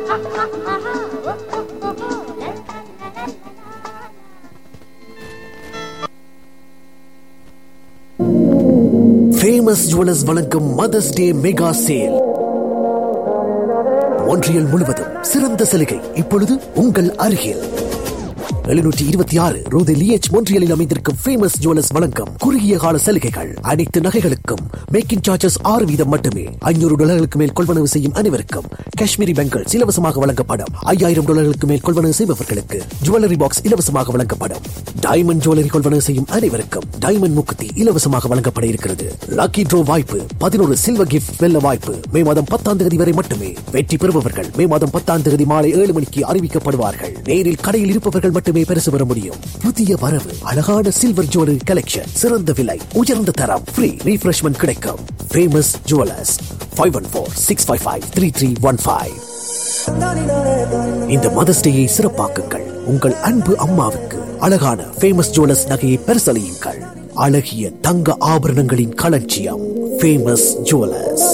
Famous jewellers வழங்கும் mother's day mega sale. Montreal முழுவதும் சிறந்த சலுகை இப்பொழுது உங்கள் அருகில். 726 ரோது லியேஜ் மொன்றியலில் அமைந்திருக்கும் ஃபேமஸ் ஜுவல்லர்ஸ் வழங்கும் குறுகிய கால சலுகைகள். அனைத்து நகைகளுக்கும் மேக்கிங் சார்ஜஸ் 6% மட்டுமே. $500 மேல் கொள்வனவு செய்யும் அனைவருக்கும் காஷ்மீரி பேங்கிள்ஸ் இலவசமாக வழங்கப்படும். $5000 மேல் கொள்வனவு செய்பவர்களுக்கு ஜுவல்லரி பாக்ஸ் இலவசமாக வழங்கப்படும். டைமண்ட் ஜுவல்லரி கொள்வனவு செய்யும் அனைவருக்கும் டைமண்ட் மூக்குத்தி இலவசமாக வழங்கப்பட இருக்கிறது. லக்கி ட்ரோ வாய்ப்பு, 11 சில்வர் கிஃப்ட் வெல்ல வாய்ப்பு மே மாதம் 10ஆம் தேதி வரை மட்டுமே. வெற்றி பெறுபவர்கள் மே மாதம் 10ஆம் தேதி மாலை 7 மணிக்கு அறிவிக்கப்படுவார்கள். நேரில் கடையில் இருப்பவர்கள் மட்டுமே பரிசு பெற முடியும். புதிய வரவு, அழகான சில்வர் ஜுவல்லரி கலெக்ஷன், சிறந்த விலை, உயர்ந்த தரம், ஃப்ரீ ரீஃப்ரெஷ்மென்ட் கிடைக்கும். Famous jewellers 514-655-3315. இந்த மதர்ஸ் டேயை சிறப்பாக்குங்கள். உங்கள் அன்பு அம்மாவுக்கு அழகான ஃபேமஸ் ஜுவல்லர்ஸ் நகையை பரிசளியுங்கள். அழகிய தங்க ஆபரணங்களின் களஞ்சியம் ஃபேமஸ் ஜுவல்லர்ஸ்.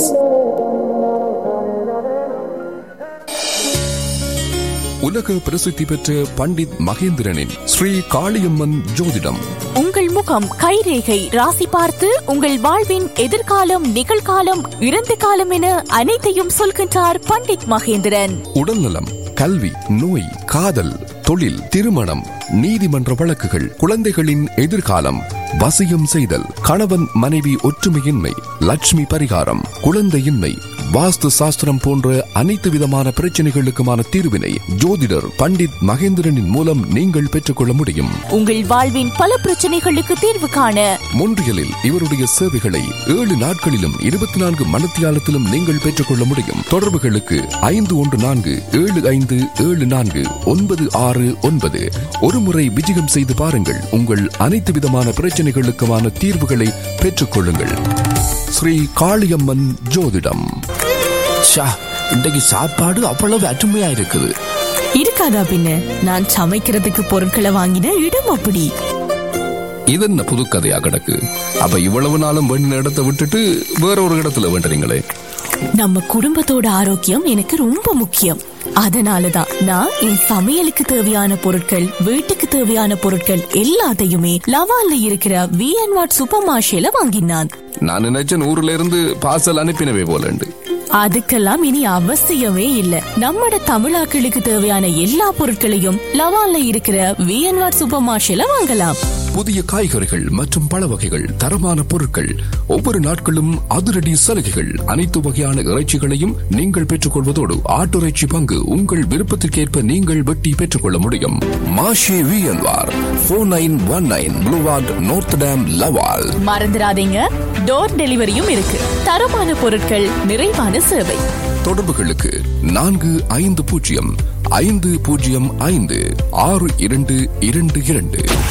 உலக பிரசித்தி பெற்ற பண்டித் மகேந்திரனின் ஸ்ரீ காளியம்மன் ஜோதிடம். உங்கள் முகம், கைரேகை, ராசி பார்த்து உங்கள் வாழ்வின் எதிர்காலம், நிகழ்காலம், இறந்த காலம் என அனைத்தையும் சொல்கின்றார் பண்டித் மகேந்திரன். உடல்நலம், கல்வி, நோய், காதல், தொழில், திருமணம், நீதிமன்ற வழக்குகள், குழந்தைகளின் எதிர்காலம், வசியம் செய்தல், கணவன் மனைவி ஒற்றுமையின்மை, லட்சுமி பரிகாரம், குழந்தையின்மை, வாஸ்து சாஸ்திரம் போன்ற அனைத்து விதமான பிரச்சனைகளுக்குமான தீர்வினை ஜோதிடர் பண்டித் மகேந்திரனின் மூலம் நீங்கள் பெற்றுக்கொள்ள முடியும். உங்கள் வாழ்வின் பல பிரச்சனைகளுக்கு தீர்வு காண மொன்றியலில் இவருடைய சேவைகளை 7 நாட்களிலும் 24 மணித்தியாலத்திலும் நீங்கள் பெற்றுக்கொள்ள முடியும். தொடர்புகளுக்கு 514-7574-969. ஒருமுறை விஜயம் செய்து பாருங்கள். உங்கள் அனைத்து விதமான பிரச்சனைகளுக்குமான தீர்வுகளை பெற்றுக்கொள்ளுங்கள். ஸ்ரீ காளியம்மன் ஜோதிடம். இன்றைக்கு சாப்பாடு அவ்வளவு அருமையா இருக்குது. இருக்காதா பின்ன? நான் சமைக்கிறதுக்கு பொருட்களை வாங்கின இடம் அப்படி. இது என்ன புது கதையா கிடக்கு? அப்ப இவ்வளவு நாளும் வேண்டின இடத்தை விட்டுட்டு வேற ஒரு இடத்துல வேண்டுறீங்களே? நம்ம குடும்பத்தோட ஆரோக்கியம் எனக்கு ரொம்ப முக்கியம். அதனாலதான் நான் என் சமையலுக்கு தேவையான பொருட்கள், வீட்டுக்கு தேவையான பொருட்கள் எல்லாத்தையுமே லவால்ல இருக்கிற V&What சூப்பர் மார்க்கெட்ல வாங்கினான். நான் நினைச்சேன் ஊர்ல இருந்து பார்சல் அனுப்பினவே போலண்டு. அதுக்கெல்லாம் இனி அவசியமே இல்ல. நம்மட தமிழாக்களுக்கு தேவையான எல்லா பொருட்களையும் லவால்ல இருக்கிற V&What சூப்பர் மார்க்கெட்ல வாங்கலாம். புதிய காய்கறிகள் மற்றும் பழ வகைகள், தரமான பொருட்கள், ஒவ்வொரு நாட்களும் அதிரடி சலுகைகள். அனைத்து வகையான இறைச்சிகளையும் நீங்கள் பெற்றுக்கொள்வதோடு ஆட்டுறைச்சி பங்கு உங்கள் விருப்பத்திற்கேற்ப நீங்கள் வெட்டி பெற்றுக்கொள்ள முடியும். மாஷே V&What 4919 புளூவார்ட், நார்த் டேம், லவால். மறந்துடாதீங்க, டோர் டெலிவரியும் இருக்கு. தரமான பொருட்கள், நிறைவான சேவை. தொடர்புகளுக்கு 4505-505-6222.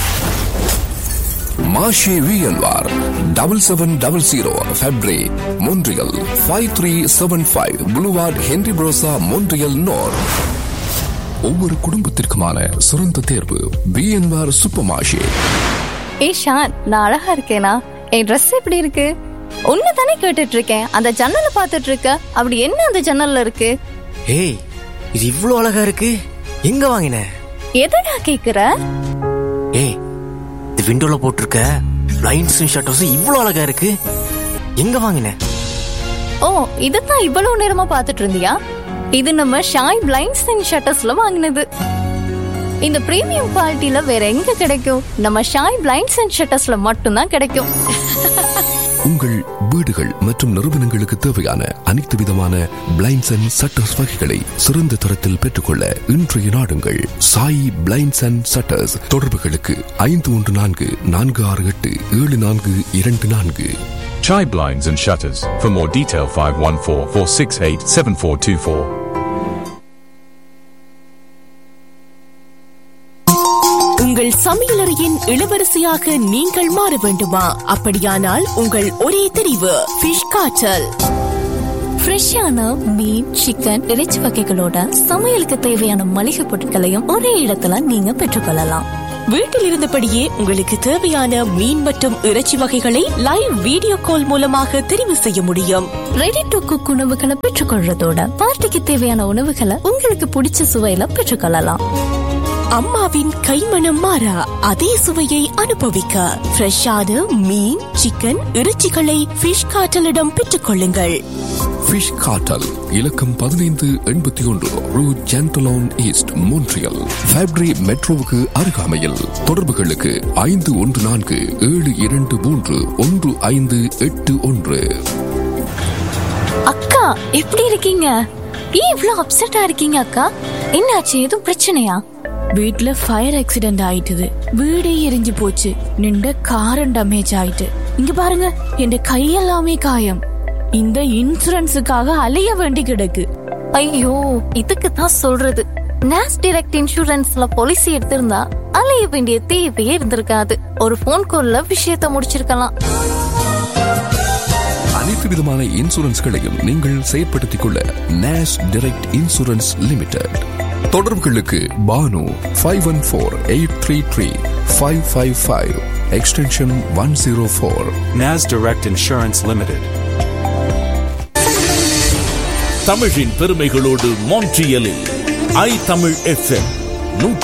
மாஷே V&What 7700 ஃபெப்ரே, மொன்றியல் 5375 புளூவார்ட், ஹென்ரி புரோசா, மொன்றியல் நோர். ஒவ்வொரு குடும்பத்திற்குமான சிறந்த தேர்வு V&What சூப்பர் மார்க்கெட். ஷான், நான் அழகா இருக்கேனா? என் ட்ரெஸ் எப்படி இருக்கு? ஒன்னு தானே கேட்டுட்டு இருக்கேன். அந்த ஜன்னலை பாத்துட்டு இருக்க. அப்படி என்ன அந்த ஜன்னல்ல இருக்கு? ஏய், இது இவ்வளவு அழகா இருக்கு. எங்க வாங்கின? எதடா கேக்குற? ஏய், இது விண்டோல போட்டிருக்க லைன்ஸும் ஷட்டர்ஸும் இவ்வளவு அழகா இருக்கு. எங்க வாங்கின? ஓ, இதுதான் இவ்வளவு நேரமா பாத்துட்டு இருந்தியா? இது நம்ம ஷாய் பிளைண்ட்ஸ் அண்ட் ஷட்டர்ஸ்ல வாங்கினது. இந்த பிரீமியம் குவாலிட்டில வேற எங்க கிடைக்கும்? நம்ம ஷாய் பிளைண்ட்ஸ் அண்ட் ஷட்டர்ஸ்ல மட்டும்தான் கிடைக்கும். உங்கள் வீடுகள் மற்றும் நிறுவனங்களுக்கு தேவையான அனைத்து விதமான பிளைண்ட்ஸ் அண்ட் ஷட்டர்ஸ் வகைகளை சிறந்த தரத்தில் பெற்றுக்கொள்ள இன்றைய நாடுங்கள் சாய் பிளைண்ட்ஸ் அண்ட் ஷட்டர்ஸ். தொடர்புகளுக்கு 5144687424. Chai Blinds and Shutters. For more detail 514-468-7424. உங்கள் சமையலறையின் இளவரசியாக நீங்கள் மாற வேண்டுமா? அப்படியானால் உங்கள் ஒரே தெரிவு ஃபிஷ் காய்ச்சல். ஃப்ரெஷ்ஷான மீன், சிக்கன், இறைச்சி வகைகளோட சமையலுக்கு தேவையான மளிகை பொருட்களையும் ஒரே இடத்துல நீங்க பெற்றுக்கொள்ளலாம். வீட்டில் இருந்தபடியே உங்களுக்கு தேவையான மீன் மற்றும் இறைச்சி வகைகளை லைவ் வீடியோ கால் மூலமாக தெரிவு செய்ய முடியும். ரெடி டு குக் உணவுகளை பெற்றுக்கொள்றதோட பார்ட்டிக்கு தேவையான உணவுகளை உங்களுக்கு பிடிச்ச சுவையில பெற்றுக்கொள்ளலாம். அம்மாவின் கைமணம் மாறா அதே சுவையை அனுபவிக்க ஃப்ரெஷ்ஷான மீன், சிக்கன், இறைச்சிகளை ஃபிஷ் காட்டலிடம் பெற்றுக் கொள்ளுங்கள். ஃபிஷ் காட்டல் இலக்கம் 1581 ரூ ஜென்டலோன் ஈஸ்ட், மோன்ட்ரியல். ஃபேப்ரி மெட்ரோவுக்கு அருகாமையில். தொடர்புகளுக்கு 5142-723-1581. அக்கா எப்படி இருக்கீங்க? ஏன் இவ்ளோ அப்செட்டா இருக்கீங்க அக்கா? என்னாச்சு? எதுவும் பிரச்சனையா? வீட்ல ஃபயர் ஆக்சிடென்ட் ஆயிட்டுது. வீடே எரிஞ்சு போச்சு. நின்ற காரம் டேமேஜ் ஆயிட்டு. இங்க பாருங்க, என் கையெல்லாமே காயம். இந்த இன்சூரன்ஸுக்காக அலைய வேண்டி கிடக்கு. ஐயோ, இதுக்கு தான் சொல்றது, நாஸ் டைரக்ட் இன்சூரன்ஸ்ல பாலிசி எடுத்திருந்தா அலைய வேண்டிய தேவையே இருந்திருக்காது. ஒரு போன் கால்ல விஷயத்தை முடிச்சிருக்கலாம். அனைத்து விதமான இன்சூரன்ஸ்களையும் நீங்கள் செயற்படுத்திக் கொள்ள நாஸ் டைரக்ட் இன்சூரன்ஸ் லிமிடெட். தொடர்புகளுக்கு Banu 514833-555 extension 104. NAS Direct Insurance Limited. தமிழின் பெருமைகளோடு மான்ட்ரியலில் iTamil FM